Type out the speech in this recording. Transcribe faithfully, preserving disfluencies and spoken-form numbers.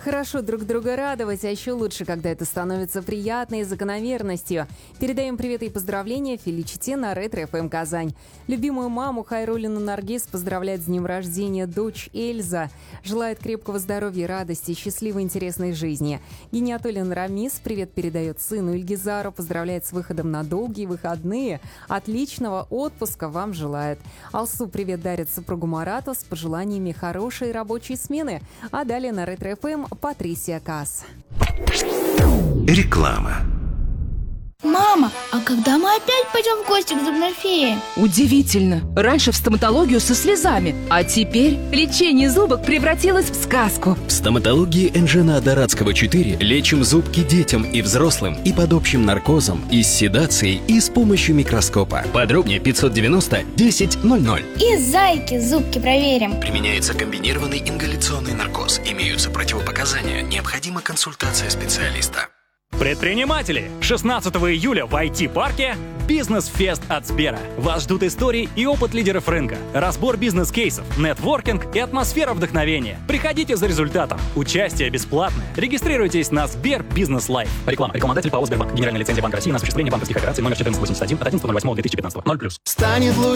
Хорошо друг друга радовать, а еще лучше, когда это становится приятной закономерностью. Передаем привет и поздравления Феличите на Ретро эф эм Казань. Любимую маму Хайруллину Наргиз поздравляет с днем рождения дочь Эльза. Желает крепкого здоровья, радости, счастливой, интересной жизни. Гениатуллин Рамис привет передает сыну Ильгизару, поздравляет с выходом на долгие выходные. Отличного отпуска вам желает. Алсу привет дарит супругу Марату с пожеланиями хорошей рабочей смены. А далее на Ретро эф эм Патрисия Касс. Реклама. Мама, а когда мы опять пойдем в гости к зубной фее? Удивительно. Раньше в стоматологию со слезами, а теперь лечение зубок превратилось в сказку. В стоматологии Энжена Дорадского четыре лечим зубки детям и взрослым и под общим наркозом, и с седацией, и с помощью микроскопа. Подробнее пятьсот девяносто десять ноль ноль. И зайки зубки проверим. Применяется комбинированный ингаляционный наркоз. Имеются противопоказания. Необходима консультация специалиста. Предприниматели! шестнадцатого июля в ай ти-парке «Бизнес-фест» от Сбера. Вас ждут истории и опыт лидеров рынка, разбор бизнес-кейсов, нетворкинг и атмосфера вдохновения. Приходите за результатом. Участие бесплатное. Регистрируйтесь на Сбер Бизнес Лайф. Реклама. Рекламодатель ПАО «Сбербанк». Генеральная лицензия Банка России на осуществление банковских операций номер четырнадцать восемьдесят один от одиннадцатого ноль восьмого две тысячи пятнадцатого. ноль плюс. Станет лучше.